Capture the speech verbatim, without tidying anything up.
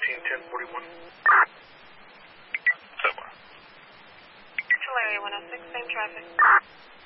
fourteen ten forty-one. Somewhere. Tulare one oh six, same traffic.